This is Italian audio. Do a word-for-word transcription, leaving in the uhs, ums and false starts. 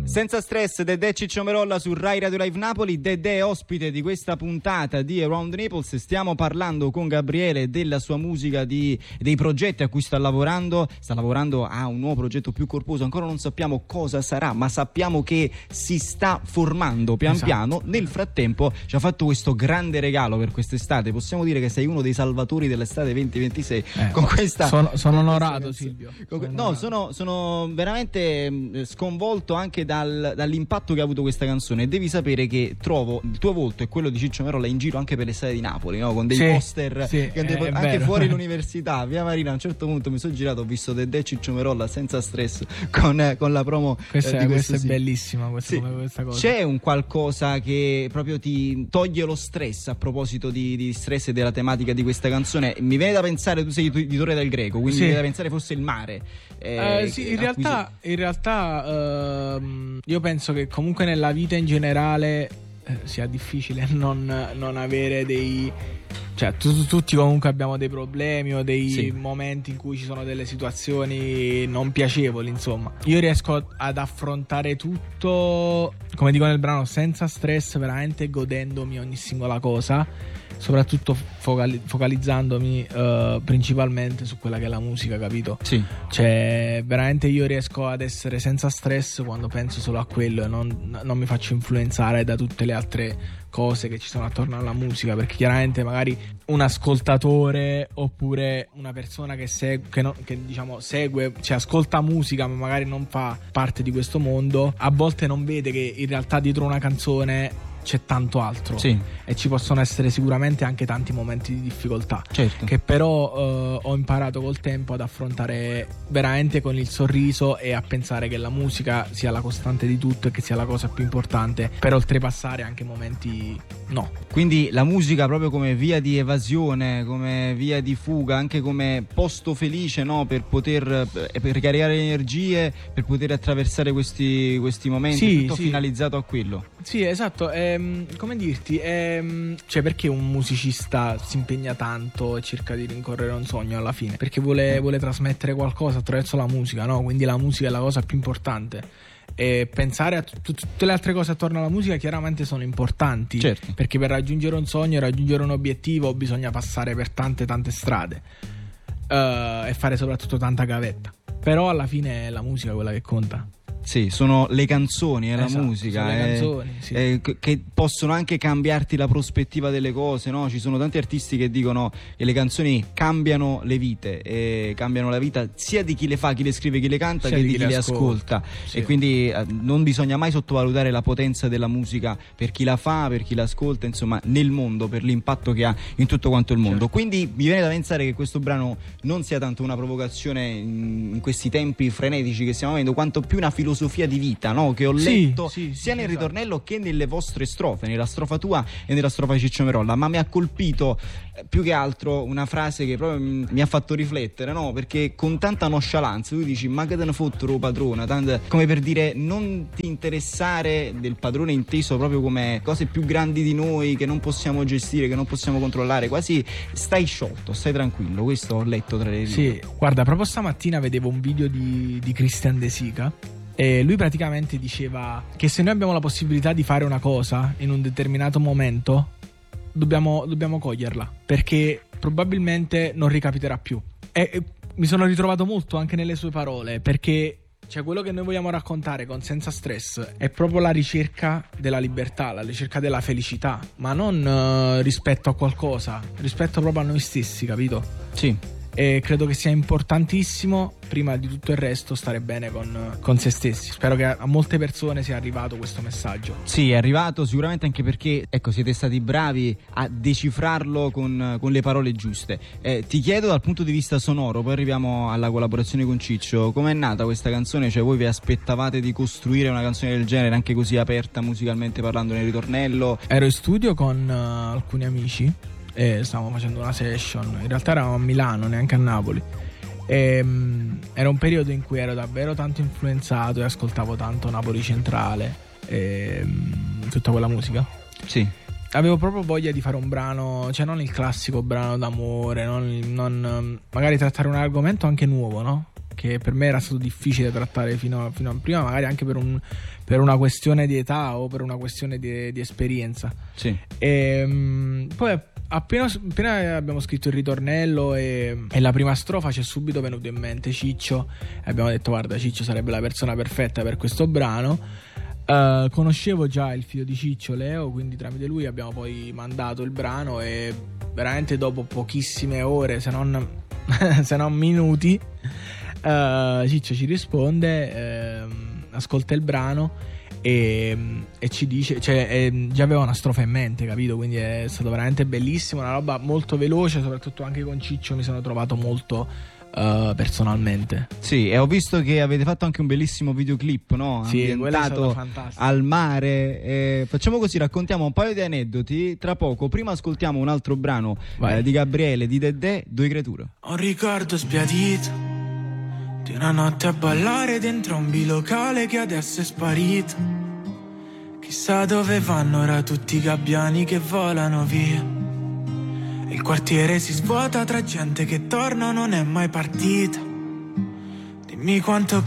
Senza stress, Dedè Ciccio Merolla su Rai Radio Live Napoli. Dedè ospite di questa puntata di Around Naples. Stiamo parlando con Gabriele della sua musica, di, dei progetti a cui sta lavorando. Sta lavorando a un nuovo progetto più corposo. Ancora non sappiamo cosa sarà, ma sappiamo che si sta formando pian esatto. piano. Nel frattempo ci ha fatto questo grande regalo per quest'estate. Possiamo dire che sei uno dei salvatori dell'estate venti ventisei. Eh, con questa, sono, sono con onorato, questa Silvio. Con, sono no, onorato. Sono, sono veramente sconvolto anche da dall'impatto che ha avuto questa canzone. Devi sapere che trovo il tuo volto e quello di Ciccio Merolla in giro anche per le strade di Napoli, no? Con dei sì, poster sì, che è, anche è fuori l'università, via Marina. A un certo punto mi sono girato, ho visto Dedè Ciccio Merolla senza stress con, con la promo. Questa, eh, di questa è sì. bellissima questa, sì. questa cosa. C'è un qualcosa che proprio ti toglie lo stress a proposito di, di stress e della tematica di questa canzone? Mi viene da pensare, tu sei di Torre del Greco, quindi sì. mi viene da pensare fosse il mare. Eh, eh, sì, in realtà, in realtà uh, io penso che comunque nella vita in generale eh, sia difficile non, non avere dei... Cioè tu, tutti comunque abbiamo dei problemi o dei sì. momenti in cui ci sono delle situazioni non piacevoli, insomma. Io riesco ad affrontare tutto, come dico nel brano, senza stress, veramente godendomi ogni singola cosa, soprattutto focali- focalizzandomi uh, principalmente su quella che è la musica, capito? Sì. Cioè veramente io riesco ad essere senza stress quando penso solo a quello e non, non mi faccio influenzare da tutte le altre cose che ci sono attorno alla musica, perché chiaramente magari un ascoltatore oppure una persona che segue, che, no, che diciamo segue, cioè ascolta musica ma magari non fa parte di questo mondo, a volte non vede che in realtà dietro una canzone c'è tanto altro sì. e ci possono essere sicuramente anche tanti momenti di difficoltà, certo. che però eh, ho imparato col tempo ad affrontare veramente con il sorriso e a pensare che la musica sia la costante di tutto e che sia la cosa più importante per oltrepassare anche momenti no. Quindi la musica proprio come via di evasione, come via di fuga, anche come posto felice, no? Per poter per ricaricare le energie, per poter attraversare questi, questi momenti, sì, tutto sì. finalizzato a quello. Sì, esatto. Ehm, come dirti, ehm, cioè perché un musicista si impegna tanto e cerca di rincorrere un sogno alla fine? Perché vuole, vuole trasmettere qualcosa attraverso la musica, no? Quindi la musica è la cosa più importante. E pensare a t- tutte le altre cose attorno alla musica chiaramente sono importanti, certo. perché per raggiungere un sogno, raggiungere un obiettivo bisogna passare per tante tante strade uh, e fare soprattutto tanta gavetta. Però alla fine è la musica quella che conta. Sì, sono le canzoni, è esatto, la musica, sono le è, canzoni, sì. è, che possono anche cambiarti la prospettiva delle cose, no? Ci sono tanti artisti che dicono che le canzoni cambiano le vite, e cambiano la vita sia di chi le fa, chi le scrive, chi le canta, sia che di chi, chi le ascolta, ascolta. Sì. E quindi eh, non bisogna mai sottovalutare la potenza della musica per chi la fa, per chi l'ascolta, insomma nel mondo, per l'impatto che ha in tutto quanto il mondo. Certo. Quindi mi viene da pensare che questo brano non sia tanto una provocazione in, in questi tempi frenetici che stiamo avendo, quanto più una filosofia di vita, no? Che ho letto sì, sì, sia sì, nel esatto. ritornello che nelle vostre strofe, nella strofa tua e nella strofa di Ciccio Merolla. Ma mi ha colpito eh, più che altro una frase che proprio mi, mi ha fatto riflettere, no? Perché con tanta nonchalance tu dici: ma che te ne fottero padrona, tante... come per dire non ti interessare del padrone inteso proprio come cose più grandi di noi che non possiamo gestire, che non possiamo controllare, quasi stai sciolto, stai tranquillo. Questo ho letto tra le righe. Sì, guarda, proprio stamattina vedevo un video di, di Christian De Sica. E lui praticamente diceva che se noi abbiamo la possibilità di fare una cosa in un determinato momento, dobbiamo, dobbiamo coglierla, perché probabilmente non ricapiterà più. E, e mi sono ritrovato molto anche nelle sue parole, perché cioè quello che noi vogliamo raccontare con Senza Stress è proprio la ricerca della libertà, la ricerca della felicità, ma non uh, rispetto a qualcosa, rispetto proprio a noi stessi, capito? Sì. E credo che sia importantissimo, prima di tutto il resto, stare bene con, con se stessi. Spero che a molte persone sia arrivato questo messaggio. Sì, è arrivato sicuramente, anche perché ecco, siete stati bravi a decifrarlo con, con le parole giuste. Eh, ti chiedo dal punto di vista sonoro, poi arriviamo alla collaborazione con Ciccio, com'è nata questa canzone? Cioè voi vi aspettavate di costruire una canzone del genere, anche così aperta musicalmente parlando, nel ritornello? Ero in studio con uh, alcuni amici e stavamo facendo una session. In realtà eravamo a Milano, neanche a Napoli. E, um, era un periodo in cui ero davvero tanto influenzato e ascoltavo tanto Napoli Centrale e um, tutta quella musica. Sì. Avevo proprio voglia di fare un brano, cioè non il classico brano d'amore, non, non magari trattare un argomento anche nuovo, no? che per me era stato difficile trattare fino a, fino a prima, magari anche per, un, per una questione di età o per una questione di, di esperienza. Sì. E, um, poi appena, appena abbiamo scritto il ritornello e, e la prima strofa, ci è subito venuto in mente Ciccio e abbiamo detto guarda, Ciccio sarebbe la persona perfetta per questo brano. Uh, conoscevo già il figlio di Ciccio, Leo, quindi tramite lui abbiamo poi mandato il brano e veramente dopo pochissime ore, se non, se non minuti, uh, Ciccio ci risponde, uh, ascolta il brano e, e ci dice, cioè eh, già aveva una strofa in mente, capito? Quindi è stato veramente bellissimo, una roba molto veloce, soprattutto anche con Ciccio mi sono trovato molto Uh, personalmente. Sì, e ho visto che avete fatto anche un bellissimo videoclip, no? Sì, ambientato al mare. Eh, facciamo così, raccontiamo un paio di aneddoti. Tra poco, prima ascoltiamo un altro brano eh, di Gabriele, di Dedè, Due creature. Ho un ricordo sbiadito di una notte a ballare dentro un bilocale che adesso è sparito. Chissà dove vanno ora tutti i gabbiani che volano via. Il quartiere si svuota tra gente che torna, non è mai partita. Dimmi quanto